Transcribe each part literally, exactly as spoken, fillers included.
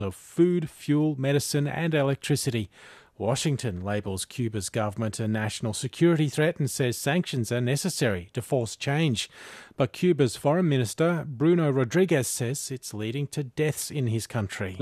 of food, fuel, medicine and electricity. Washington labels Cuba's government a national security threat and says sanctions are necessary to force change. But Cuba's Foreign Minister, Bruno Rodriguez, says it's leading to deaths in his country.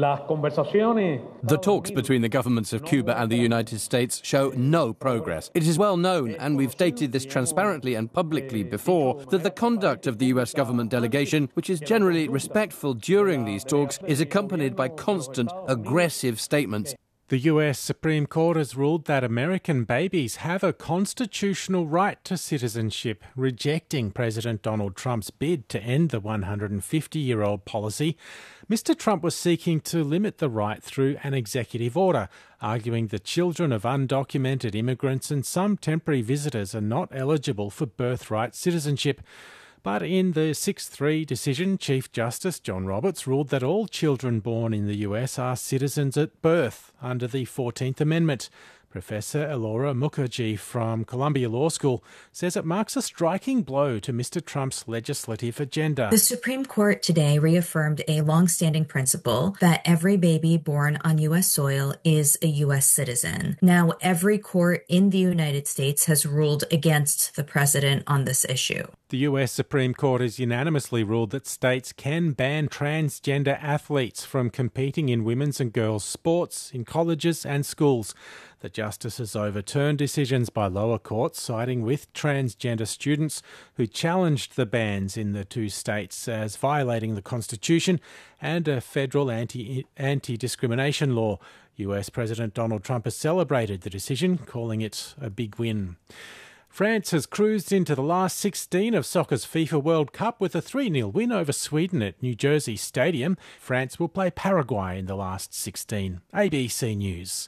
The talks between the governments of Cuba and the United States show no progress. It is well known, and we've stated this transparently and publicly before, that the conduct of the U S government delegation, which is generally respectful during these talks, is accompanied by constant aggressive statements. The U S Supreme Court has ruled that American babies have a constitutional right to citizenship, rejecting President Donald Trump's bid to end the one hundred fifty-year-old policy. Mister Trump was seeking to limit the right through an executive order, arguing that children of undocumented immigrants and some temporary visitors are not eligible for birthright citizenship. But in the six three decision, Chief Justice John Roberts ruled that all children born in the U S are citizens at birth under the fourteenth Amendment. Professor Elora Mukherjee from Columbia Law School says it marks a striking blow to Mister Trump's legislative agenda. The Supreme Court today reaffirmed a long-standing principle that every baby born on U S soil is a U S citizen. Now, every court in the United States has ruled against the president on this issue. The U S Supreme Court has unanimously ruled that states can ban transgender athletes from competing in women's and girls' sports, in colleges and schools. The justices overturned decisions by lower courts siding with transgender students who challenged the bans in the two states as violating the Constitution and a federal anti, anti-discrimination law. U S President Donald Trump has celebrated the decision, calling it a big win. France has cruised into the last sixteen of soccer's FIFA World Cup with a three nil win over Sweden at New Jersey Stadium. France will play Paraguay in the last sixteen. A B C News.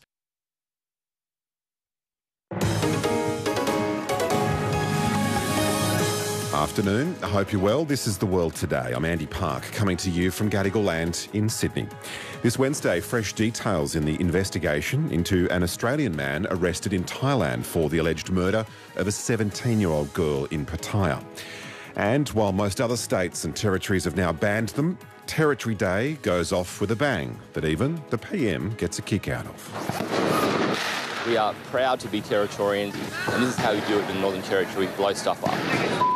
Afternoon. I hope you're well. This is The World Today. I'm Andy Park, coming to you from Gadigal Land in Sydney. This Wednesday, fresh details in the investigation into an Australian man arrested in Thailand for the alleged murder of a seventeen-year-old girl in Pattaya. And while most other states and territories have now banned them, Territory Day goes off with a bang that even the P M gets a kick out of. We are proud to be Territorians, and this is how we do it in the Northern Territory, blow stuff up.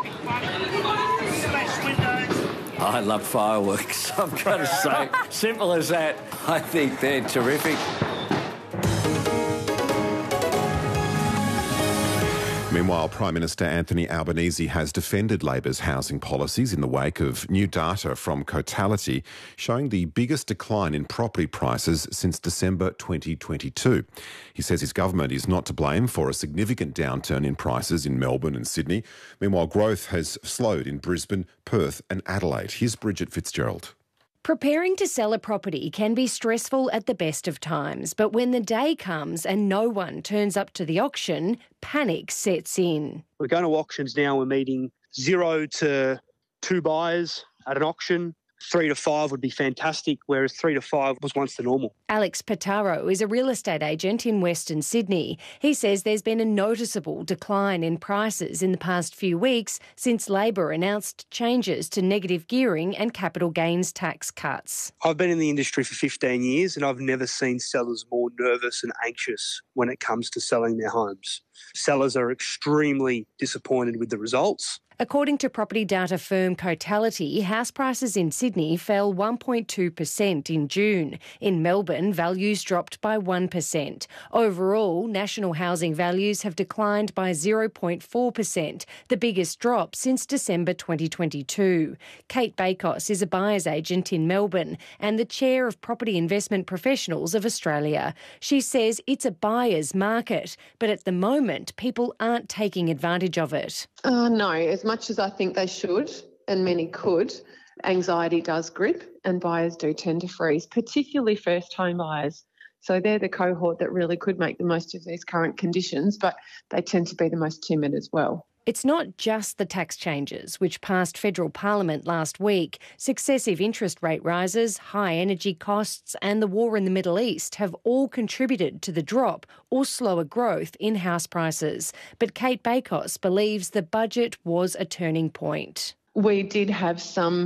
I love fireworks, I've got to say. Simple as that. I think they're terrific. Meanwhile, Prime Minister Anthony Albanese has defended Labor's housing policies in the wake of new data from Cotality showing the biggest decline in property prices since December twenty twenty-two. He says his government is not to blame for a significant downturn in prices in Melbourne and Sydney. Meanwhile, growth has slowed in Brisbane, Perth and Adelaide. Here's Bridget Fitzgerald. Preparing to sell a property can be stressful at the best of times, but when the day comes and no one turns up to the auction, panic sets in. We're going to auctions now. We're meeting zero to two buyers at an auction. Three to five would be fantastic, whereas three to five was once the normal. Alex Pataro is a real estate agent in Western Sydney. He says there's been a noticeable decline in prices in the past few weeks since Labor announced changes to negative gearing and capital gains tax cuts. I've been in the industry for fifteen years and I've never seen sellers more nervous and anxious when it comes to selling their homes. Sellers are extremely disappointed with the results. According to property data firm Cotality, house prices in Sydney fell one point two percent in June. In Melbourne, values dropped by one percent. Overall, national housing values have declined by zero point four percent, the biggest drop since December twenty twenty-two. Kate Bakos is a buyer's agent in Melbourne and the chair of Property Investment Professionals of Australia. She says it's a buyer's market, but at the moment, people aren't taking advantage of it. Uh, no, as much as I think they should, and many could, anxiety does grip and buyers do tend to freeze, particularly first home buyers. So they're the cohort that really could make the most of these current conditions, but they tend to be the most timid as well. It's not just the tax changes, which passed federal parliament last week. Successive interest rate rises, high energy costs and the war in the Middle East have all contributed to the drop or slower growth in house prices. But Kate Bakos believes the budget was a turning point. We did have some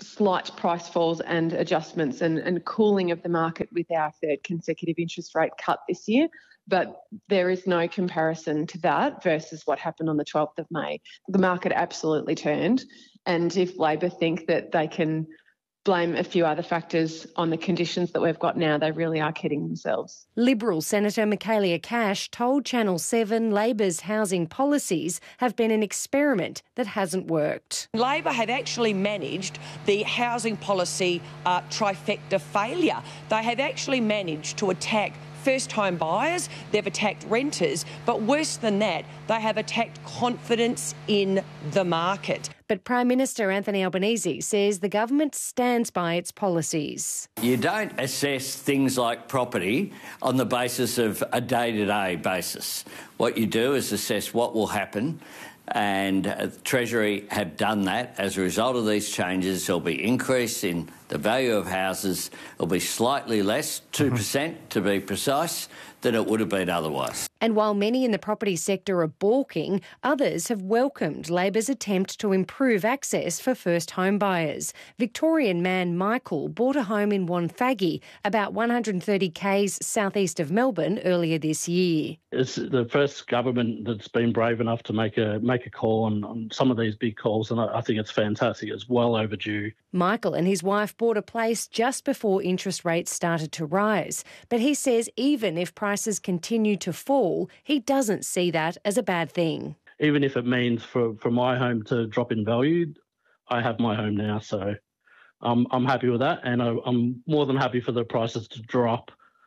slight price falls and adjustments and, and cooling of the market with our third consecutive interest rate cut this year. But there is no comparison to that versus what happened on the twelfth of May. The market absolutely turned. And if Labor think that they can blame a few other factors on the conditions that we've got now, they really are kidding themselves. Liberal Senator Michaelia Cash told Channel seven Labor's housing policies have been an experiment that hasn't worked. Labor have actually managed the housing policy uh, trifecta failure. They have actually managed to attack first home buyers, they've attacked renters, but worse than that, they have attacked confidence in the market. But Prime Minister Anthony Albanese says the government stands by its policies. You don't assess things like property on the basis of a day-to-day basis. What you do is assess what will happen, and uh, Treasury have done that. As a result of these changes, there'll be increase in the value of houses. It'll be slightly less, two percent to be precise, than it would have been otherwise. And while many in the property sector are balking, others have welcomed Labor's attempt to improve access for first home buyers. Victorian man Michael bought a home in Wonthaggi, about one hundred thirty kays southeast of Melbourne, earlier this year. It's the first government that's been brave enough to make a make a call on, on some of these big calls, and I, I think it's fantastic. It's well overdue. Michael and his wife bought a place just before interest rates started to rise. But he says even if prices continue to fall, he doesn't see that as a bad thing. Even if it means for, for my home to drop in value, I have my home now, so um, I'm happy with that, and I, I'm more than happy for the prices to drop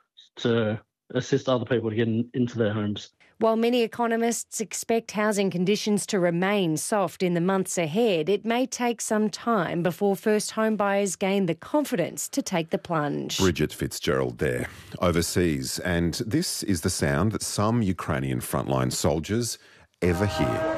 to assist other people to get in, into their homes. While many economists expect housing conditions to remain soft in the months ahead, it may take some time before first home buyers gain the confidence to take the plunge. Bridget Fitzgerald there, overseas. And this is the sound that some Ukrainian frontline soldiers ever hear.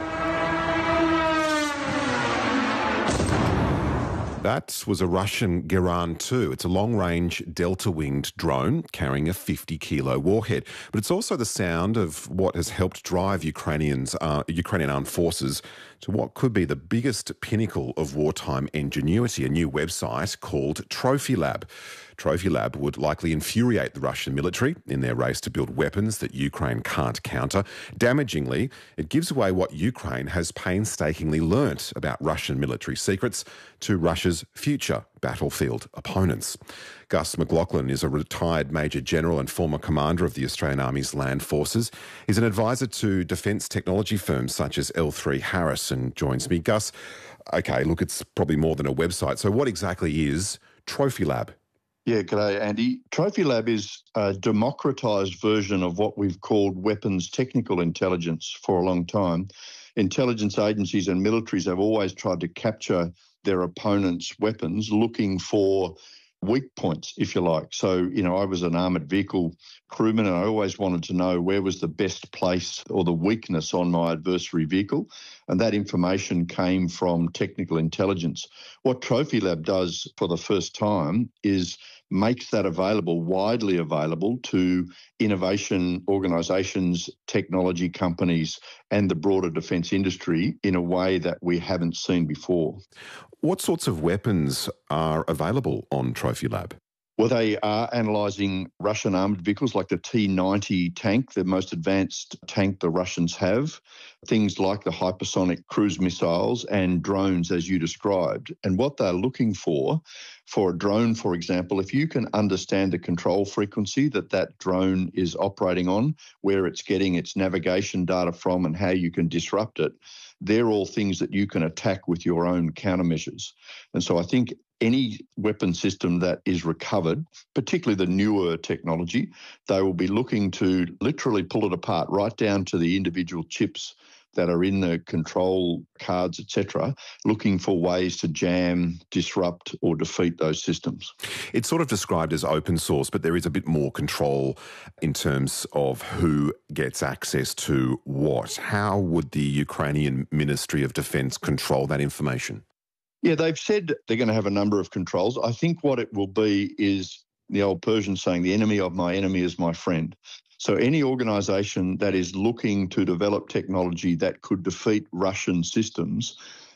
That was a Russian Geran two. It's a long-range delta-winged drone carrying a fifty kilo warhead. But it's also the sound of what has helped drive Ukrainians, uh, Ukrainian armed forces to what could be the biggest pinnacle of wartime ingenuity, a new website called Trophy Lab. Trophy Lab would likely infuriate the Russian military in their race to build weapons that Ukraine can't counter. Damagingly, it gives away what Ukraine has painstakingly learnt about Russian military secrets to Russia's future battlefield opponents. Gus McLaughlin is a retired Major General and former commander of the Australian Army's Land Forces. He's an advisor to defence technology firms such as L three Harris and joins me. Gus, okay, look, it's probably more than a website. So what exactly is Trophy Lab? Yeah, g'day, Andy. Trophy Lab is a democratised version of what we've called weapons technical intelligence for a long time. Intelligence agencies and militaries have always tried to capture their opponent's weapons, looking for weak points, if you like. So, you know, I was an armoured vehicle crewman and I always wanted to know where was the best place or the weakness on my adversary vehicle. And that information came from technical intelligence. What Trophy Lab does for the first time is makes that available, widely available to innovation organisations, technology companies and the broader defence industry in a way that we haven't seen before. What sorts of weapons are available on Trophy Lab? Well, they are analysing Russian armoured vehicles like the T ninety tank, the most advanced tank the Russians have, things like the hypersonic cruise missiles and drones, as you described. And what they're looking for, for a drone, for example, if you can understand the control frequency that that drone is operating on, where it's getting its navigation data from and how you can disrupt it, they're all things that you can attack with your own countermeasures. And so I think any weapon system that is recovered, particularly the newer technology, they will be looking to literally pull it apart right down to the individual chips that are in the control cards, et cetera, looking for ways to jam, disrupt or defeat those systems. It's sort of described as open source, but there is a bit more control in terms of who gets access to what. How would the Ukrainian Ministry of Defence control that information? Yeah, they've said they're going to have a number of controls. I think what it will be is the old Persian saying, the enemy of my enemy is my friend. So any organisation that is looking to develop technology that could defeat Russian systems,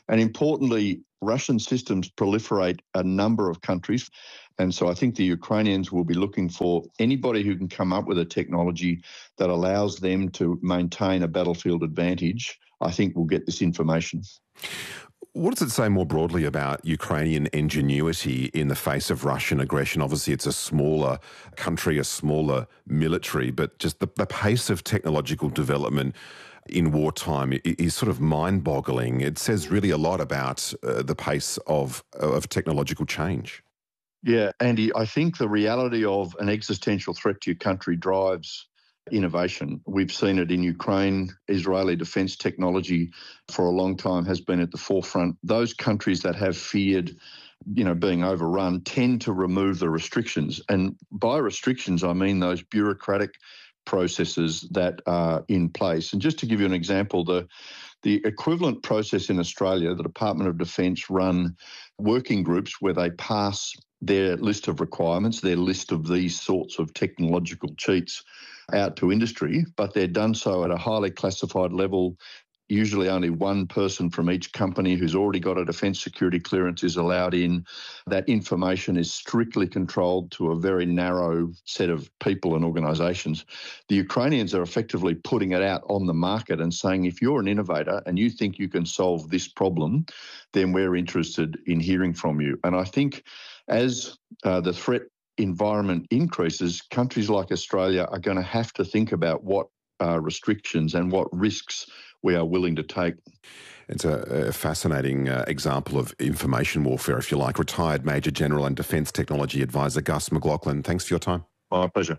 And importantly, Russian systems proliferate a number of countries. And so I think the Ukrainians will be looking for anybody who can come up with a technology that allows them to maintain a battlefield advantage, I think will get this information. What does it say more broadly about Ukrainian ingenuity in the face of Russian aggression? Obviously, it's a smaller country, a smaller military, but just the, the pace of technological development in wartime is sort of mind-boggling. It says really a lot about uh, the pace of, of technological change. Yeah, Andy, I think the reality of an existential threat to your country drives innovation. We've seen it in Ukraine. Israeli defence technology for a long time has been at the forefront. Those countries that have feared, you know, being overrun tend to remove the restrictions. And by restrictions, I mean those bureaucratic processes that are in place. And just to give you an example, the the equivalent process in Australia, the Department of Defence run working groups where they pass their list of requirements, their list of these sorts of technological cheats out to industry, but they're done so at a highly classified level. Usually only one person from each company who's already got a defence security clearance is allowed in. That information is strictly controlled to a very narrow set of people and organisations. The Ukrainians are effectively putting it out on the market and saying, if you're an innovator and you think you can solve this problem, then we're interested in hearing from you. And I think as uh, the threat environment increases, countries like Australia are going to have to think about what uh, restrictions and what risks we are willing to take. It's a, a fascinating uh, example of information warfare, if you like. Retired Major General and Defence Technology Advisor Gus McLaughlin, thanks for your time. My pleasure.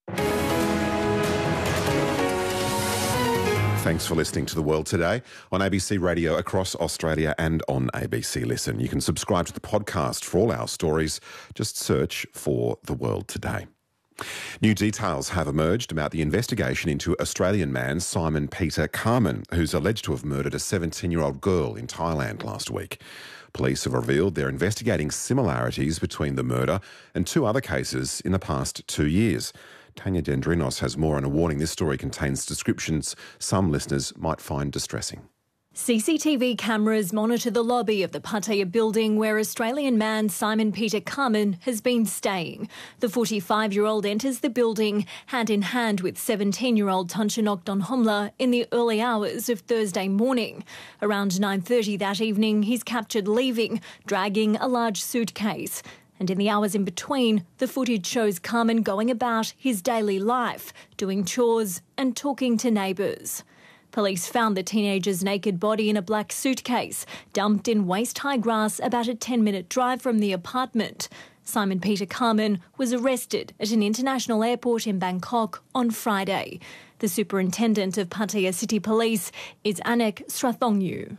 Thanks for listening to The World Today on A B C Radio across Australia and on A B C Listen. You can subscribe to the podcast for all our stories. Just search for The World Today. New details have emerged about the investigation into Australian man Simon Peter Carman, who's alleged to have murdered a seventeen-year-old girl in Thailand last week. Police have revealed they're investigating similarities between the murder and two other cases in the past two years. Tanya Dendrinos has more, and a warning: this story contains descriptions some listeners might find distressing. C C T V cameras monitor the lobby of the Pattaya building where Australian man Simon Peter Carman has been staying. The forty-five-year-old enters the building hand in hand with seventeen-year-old Tanchanok Donhomla in the early hours of Thursday morning. Around nine thirty that evening, he's captured leaving, dragging a large suitcase. And in the hours in between, the footage shows Carman going about his daily life, doing chores and talking to neighbours. Police found the teenager's naked body in a black suitcase, dumped in waist-high grass about a ten-minute drive from the apartment. Simon Peter Carman was arrested at an international airport in Bangkok on Friday. The superintendent of Pattaya City Police is Anek Srathongyu.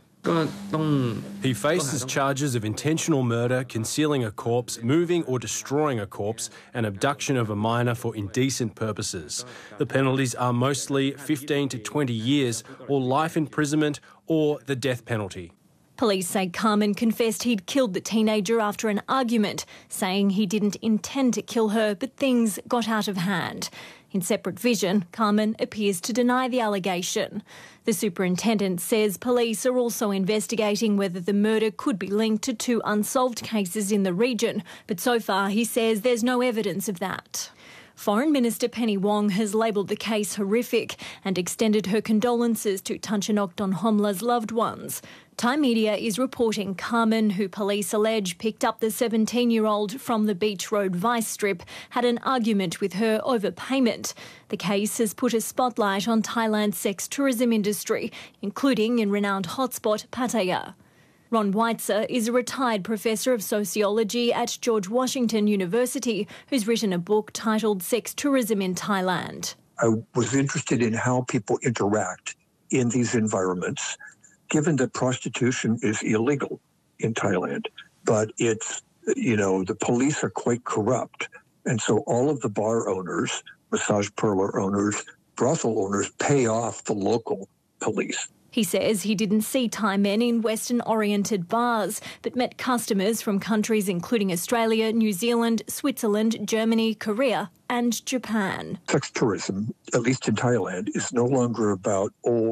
He faces charges of intentional murder, concealing a corpse, moving or destroying a corpse, and abduction of a minor for indecent purposes. The penalties are mostly fifteen to twenty years or life imprisonment or the death penalty. Police say Carman confessed he'd killed the teenager after an argument, saying he didn't intend to kill her, but things got out of hand. In separate vision, Carman appears to deny the allegation. The superintendent says police are also investigating whether the murder could be linked to two unsolved cases in the region, but so far he says there's no evidence of that. Foreign Minister Penny Wong has labelled the case horrific and extended her condolences to Tanchanok Donhomla's loved ones. Thai media is reporting Carman, who police allege picked up the seventeen-year-old from the Beach Road Vice Strip, had an argument with her over payment. The case has put a spotlight on Thailand's sex tourism industry, including in renowned hotspot Pattaya. Ron Weitzer is a retired professor of sociology at George Washington University who's written a book titled Sex Tourism in Thailand. I was interested in how people interact in these environments, given that prostitution is illegal in Thailand, but it's, you know, the police are quite corrupt. And so all of the bar owners, massage parlor owners, brothel owners pay off the local police. He says he didn't see Thai men in Western-oriented bars, but met customers from countries including Australia, New Zealand, Switzerland, Germany, Korea and Japan. Sex tourism, at least in Thailand, is no longer about old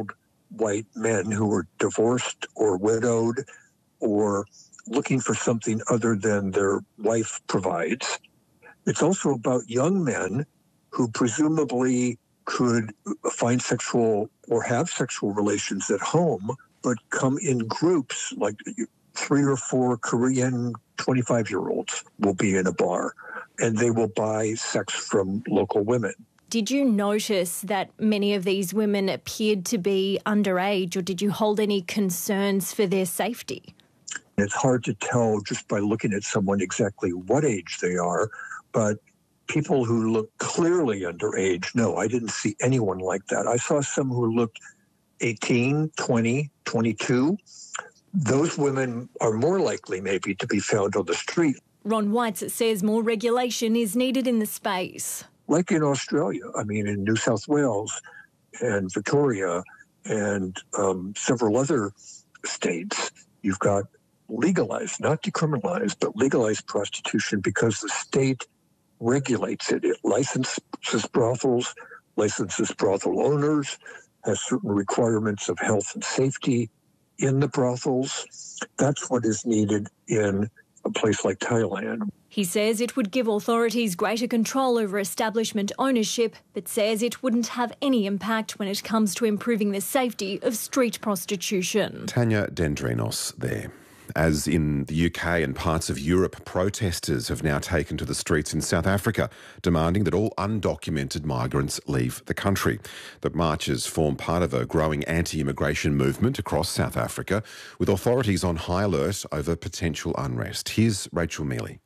white men who are divorced or widowed or looking for something other than their wife provides. It's also about young men who presumably could find sexual or have sexual relations at home, but come in groups, like three or four Korean twenty-five-year-olds will be in a bar, and they will buy sex from local women. Did you notice that many of these women appeared to be underage, or did you hold any concerns for their safety? It's hard to tell just by looking at someone exactly what age they are, but people who look clearly underage, no, I didn't see anyone like that. I saw some who looked eighteen, twenty, twenty-two. Those women are more likely maybe to be found on the street. Ron Weitz says more regulation is needed in the space. Like in Australia, I mean, in New South Wales and Victoria and um, several other states, you've got legalized, not decriminalized, but legalized prostitution because the state regulates it. It licenses brothels, licenses brothel owners, has certain requirements of health and safety in the brothels. That's what is needed in a place like Thailand. He says it would give authorities greater control over establishment ownership, but says it wouldn't have any impact when it comes to improving the safety of street prostitution. Tanya Dendrinos there. As in the U K and parts of Europe, protesters have now taken to the streets in South Africa, demanding that all undocumented migrants leave the country. The marches form part of a growing anti-immigration movement across South Africa, with authorities on high alert over potential unrest. Here's Rachel Mealy.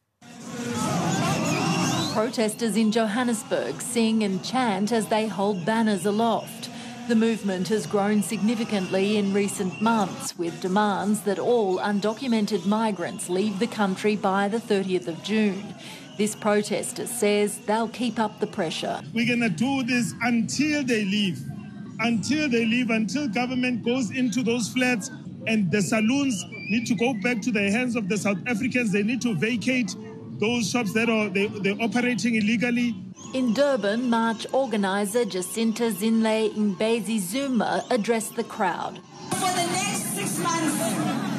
Protesters in Johannesburg sing and chant as they hold banners aloft. The movement has grown significantly in recent months, with demands that all undocumented migrants leave the country by the thirtieth of June. This protester says they'll keep up the pressure. We're going to do this until they leave, until they leave, until government goes into those flats and the saloons need to go back to the hands of the South Africans. They need to vacate those shops that are they, they're operating illegally. In Durban, march organiser Jacinta Zinhle Mbezi Zuma addressed the crowd. For the next six months,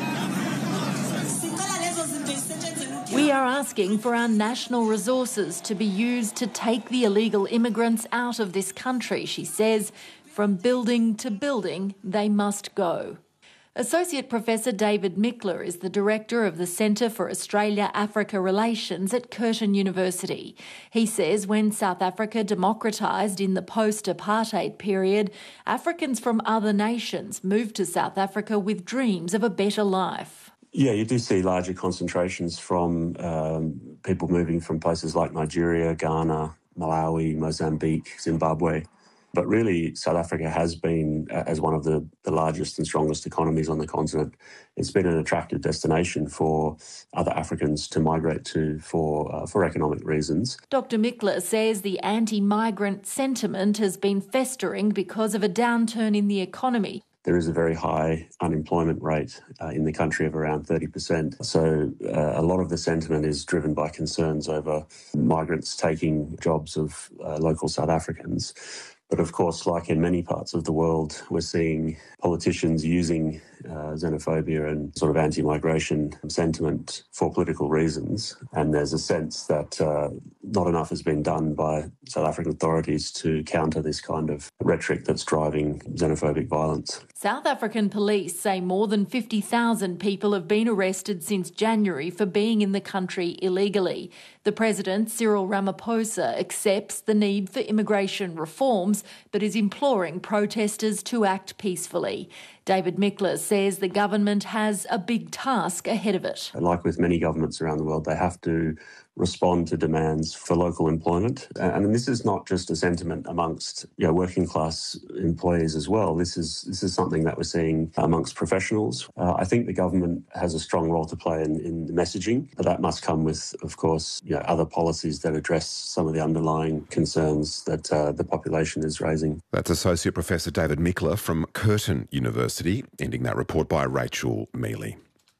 we are asking for our national resources to be used to take the illegal immigrants out of this country, she says. From building to building, they must go. Associate Professor David Mickler is the Director of the Centre for Australia-Africa Relations at Curtin University. He says when South Africa democratised in the post-apartheid period, Africans from other nations moved to South Africa with dreams of a better life. Yeah, you do see larger concentrations from um, people moving from places like Nigeria, Ghana, Malawi, Mozambique, Zimbabwe. But really, South Africa has been, uh, as one of the, the largest and strongest economies on the continent, it's been an attractive destination for other Africans to migrate to for uh, for economic reasons. Doctor Mickler says the anti-migrant sentiment has been festering because of a downturn in the economy. There is a very high unemployment rate uh, in the country of around thirty percent. So uh, a lot of the sentiment is driven by concerns over migrants taking jobs of uh, local South Africans. But of course, like in many parts of the world, we're seeing politicians using uh, xenophobia and sort of anti-migration sentiment for political reasons. And there's a sense that uh, not enough has been done by South African authorities to counter this kind of rhetoric that's driving xenophobic violence. South African police say more than fifty thousand people have been arrested since January for being in the country illegally. The President, Cyril Ramaphosa, accepts the need for immigration reforms, but is imploring protesters to act peacefully. David Mickler says the government has a big task ahead of it. Like with many governments around the world, they have to respond to demands for local employment. And this is not just a sentiment amongst you know, working class employees as well. This is this is something that we're seeing amongst professionals. Uh, I think the government has a strong role to play in, in the messaging, but that must come with, of course, you know, other policies that address some of the underlying concerns that uh, the population is raising. That's Associate Professor David Mickler from Curtin University, ending that report by Rachel Mealy.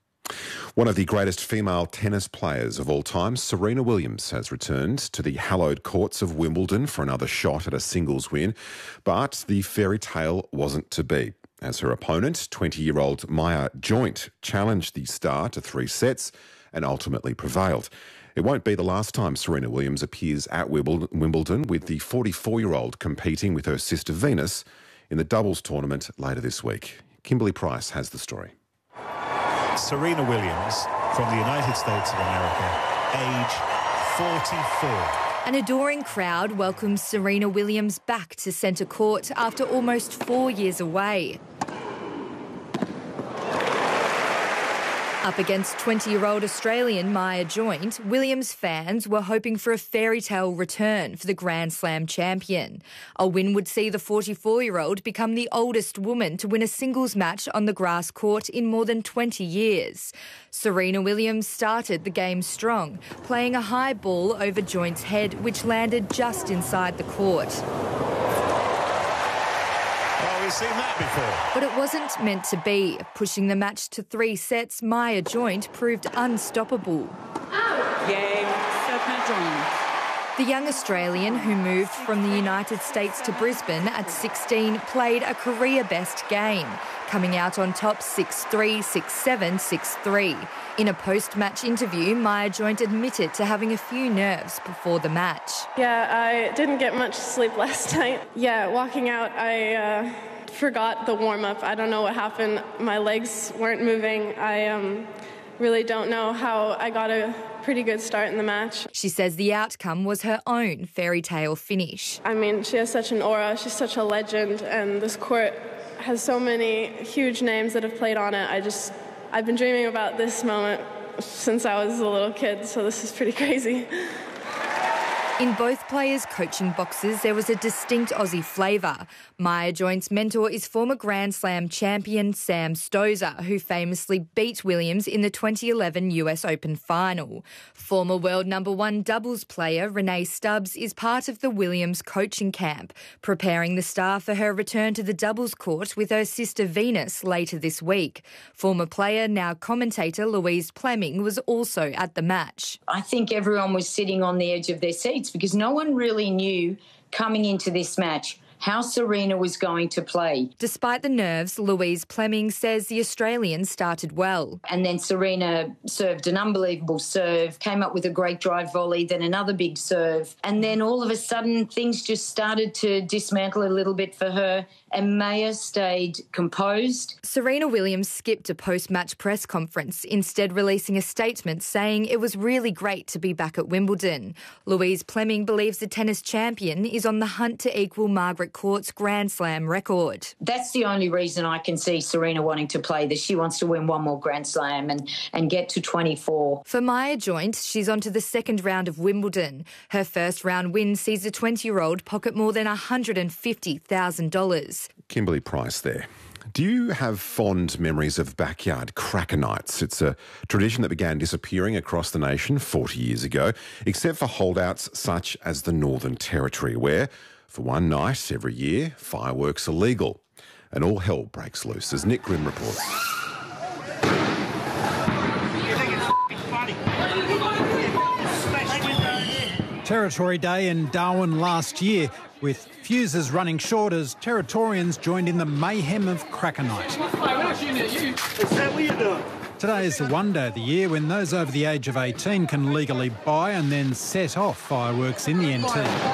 One of the greatest female tennis players of all time, Serena Williams, has returned to the hallowed courts of Wimbledon for another shot at a singles win, but the fairy tale wasn't to be. as her opponent, twenty-year-old Maya Joint, challenged the star to three sets and ultimately prevailed. It won't be the last time Serena Williams appears at Wimbledon, with the forty-four-year-old competing with her sister Venus in the doubles tournament later this week. Kimberly Price has the story. Serena Williams from the United States of America, age forty-four. An adoring crowd welcomes Serena Williams back to centre court after almost four years away. Up against twenty-year-old Australian Maya Joint, Williams fans were hoping for a fairy tale return for the Grand Slam champion. A win would see the forty-four-year-old become the oldest woman to win a singles match on the grass court in more than twenty years. Serena Williams started the game strong, playing a high ball over Joint's head, which landed just inside the court. We've seen that before. But it wasn't meant to be. Pushing the match to three sets, Maya Joint proved unstoppable. Game, set Joint. The young Australian, who moved from the United States to Brisbane at sixteen, played a career-best game, coming out on top six three, six seven, six three. In a post-match interview, Maya Joint admitted to having a few nerves before the match. Yeah, I didn't get much sleep last night. Yeah, walking out, I uh, forgot the warm-up. I don't know what happened. My legs weren't moving. I um, really don't know how I got a pretty good start in the match. She says the outcome was her own fairy tale finish. I mean, she has such an aura. She's such a legend, and this court has so many huge names that have played on it. I just, I've been dreaming about this moment since I was a little kid, so this is pretty crazy. In both players' coaching boxes, there was a distinct Aussie flavour. Maya Joint's mentor is former Grand Slam champion Sam Stosur, who famously beat Williams in the twenty eleven U S Open final. Former world number one doubles player Renee Stubbs is part of the Williams coaching camp, preparing the star for her return to the doubles court with her sister Venus later this week. Former player, now commentator Louise Plemming, was also at the match. I think everyone was sitting on the edge of their seats because no one really knew coming into this match how Serena was going to play. Despite the nerves, Louise Plemming says the Australian started well. And then Serena served an unbelievable serve, came up with a great drive volley, then another big serve. And then all of a sudden things just started to dismantle a little bit for her, and Maya stayed composed. Serena Williams skipped a post-match press conference, instead releasing a statement saying it was really great to be back at Wimbledon. Louise Plemming believes the tennis champion is on the hunt to equal Margaret Court's Grand Slam record. That's the only reason I can see Serena wanting to play this. She wants to win one more Grand Slam and, and get to twenty-four. For Maya Joint, she's on to the second round of Wimbledon. Her first round win sees the twenty-year-old pocket more than one hundred fifty thousand dollars. Kimberly Price there. Do you have fond memories of backyard cracker nights? It's a tradition that began disappearing across the nation forty years ago, except for holdouts such as the Northern Territory, where, for one night every year, fireworks are legal. And all hell breaks loose, as Nick Grimm reports. Territory Day in Darwin last year, with fuses running short as Territorians joined in the mayhem of Cracker Night. Is that what you're doing? Today is the one day of the year when those over the age of eighteen can legally buy and then set off fireworks in the N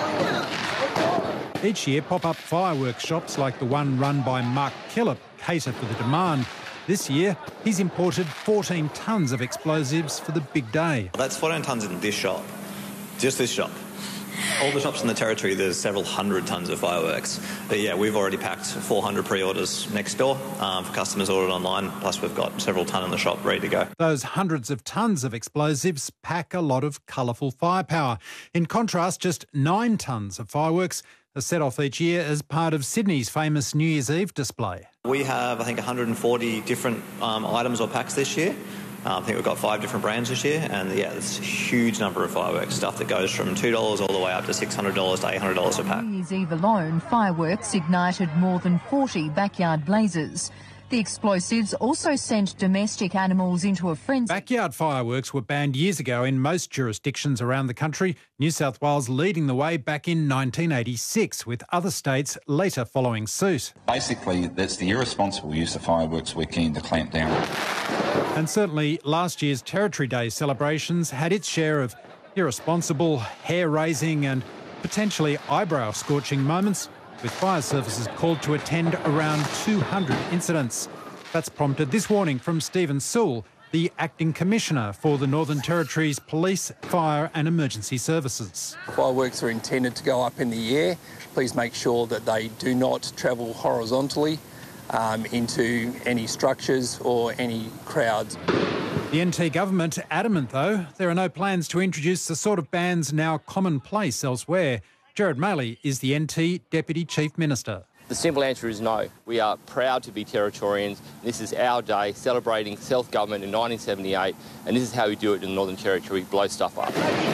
T. Each year, pop-up fireworks shops like the one run by Mark Killip cater for the demand. This year, he's imported fourteen tonnes of explosives for the big day. That's fourteen tonnes in this shop. Just this shop. All the shops in the Territory, there's several hundred tonnes of fireworks. But yeah, we've already packed four hundred pre-orders next door um, for customers ordered online, plus we've got several tonne in the shop ready to go. Those hundreds of tonnes of explosives pack a lot of colourful firepower. In contrast, just nine tonnes of fireworks are set off each year as part of Sydney's famous New Year's Eve display. We have, I think, one hundred forty different um, items or packs this year. Uh, I think we've got five different brands this year, and yeah, there's a huge number of fireworks, stuff that goes from two dollars all the way up to six hundred dollars to eight hundred dollars a pack. New Year's Eve alone, fireworks ignited more than forty backyard blazes. The explosives also sent domestic animals into a frenzy. Backyard fireworks were banned years ago in most jurisdictions around the country, New South Wales leading the way back in nineteen eighty-six, with other states later following suit. Basically, that's the irresponsible use of fireworks we're keen to clamp down on. And certainly last year's Territory Day celebrations had its share of irresponsible, hair-raising and potentially eyebrow-scorching moments, with fire services called to attend around two hundred incidents. That's prompted this warning from Stephen Sewell, the Acting Commissioner for the Northern Territory's Police, Fire and Emergency Services. Fireworks are intended to go up in the air. Please make sure that they do not travel horizontally um, into any structures or any crowds. The N T government adamant, though, there are no plans to introduce the sort of bans now commonplace elsewhere. Gerard Maley is the N T Deputy Chief Minister. The simple answer is no. We are proud to be Territorians. This is our day, celebrating self-government in nineteen seventy-eight, and this is how we do it in the Northern Territory, blow stuff up.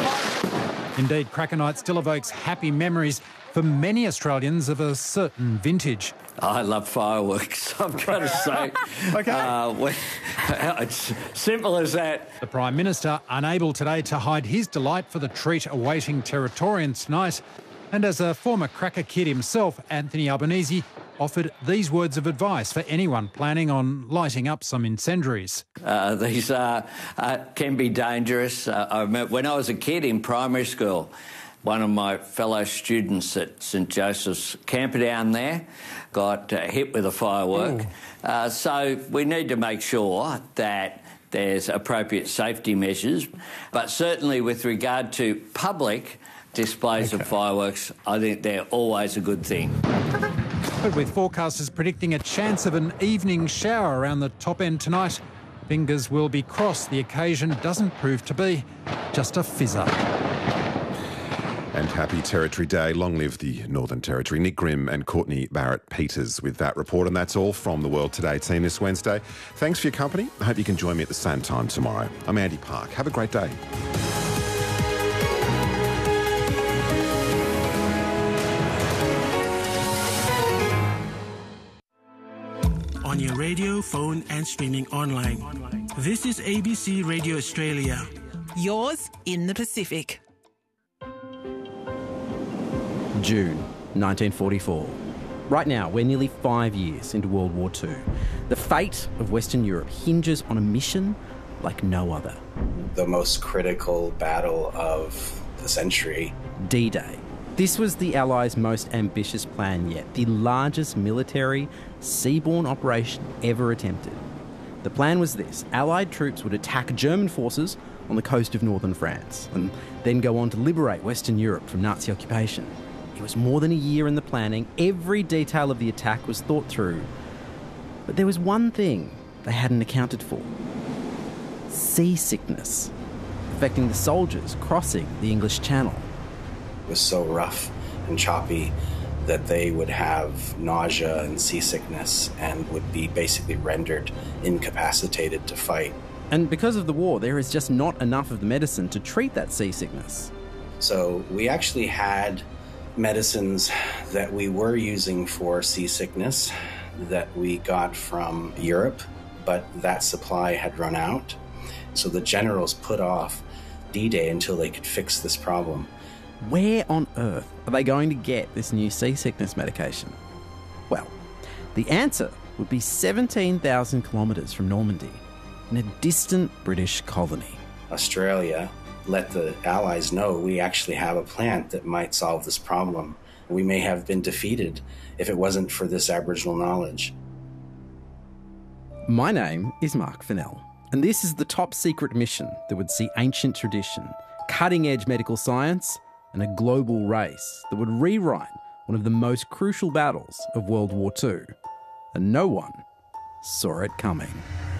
Indeed, Cracker Night still evokes happy memories for many Australians of a certain vintage. I love fireworks, I've got to say. OK. Uh, well, it's simple as that. The Prime Minister unable today to hide his delight for the treat awaiting Territorians tonight. And as a former cracker kid himself, Anthony Albanese offered these words of advice for anyone planning on lighting up some incendiaries. Uh, these uh, uh, can be dangerous. Uh, I remember when I was a kid in primary school, one of my fellow students at St Joseph's Camperdown there got uh, hit with a firework. Uh, so we need to make sure that there's appropriate safety measures. But certainly with regard to public displays okay. of fireworks, I think they're always a good thing. But with forecasters predicting a chance of an evening shower around the top end tonight, fingers will be crossed the occasion doesn't prove to be just a fizzer. And happy Territory Day. Long live the Northern Territory. Nick Grimm and Courtney Barrett-Peters with that report. And that's all from the World Today team this Wednesday. Thanks for your company. I hope you can join me at the same time tomorrow. I'm Andy Park. Have a great day. On your radio, phone and streaming online. This is A B C Radio Australia. Yours in the Pacific. June nineteen forty-four. Right now, we're nearly five years into World War Two. The fate of Western Europe hinges on a mission like no other. The most critical battle of the century. D-Day. This was the Allies' most ambitious plan yet, the largest military seaborne operation ever attempted. The plan was this: Allied troops would attack German forces on the coast of northern France and then go on to liberate Western Europe from Nazi occupation. It was more than a year in the planning. Every detail of the attack was thought through. But there was one thing they hadn't accounted for. Seasickness, affecting the soldiers crossing the English Channel. It was so rough and choppy that they would have nausea and seasickness and would be basically rendered incapacitated to fight. And because of the war, there is just not enough of the medicine to treat that seasickness. So we actually had medicines that we were using for seasickness that we got from Europe, but that supply had run out. So the generals put off D-Day until they could fix this problem. Where on earth are they going to get this new seasickness medication? Well, the answer would be seventeen thousand kilometres from Normandy, in a distant British colony. Australia let the Allies know we actually have a plant that might solve this problem. We may have been defeated if it wasn't for this Aboriginal knowledge. My name is Mark Fennell, and this is the top secret mission that would see ancient tradition, cutting-edge medical science, and a global race that would rewrite one of the most crucial battles of World War Two. And no one saw it coming.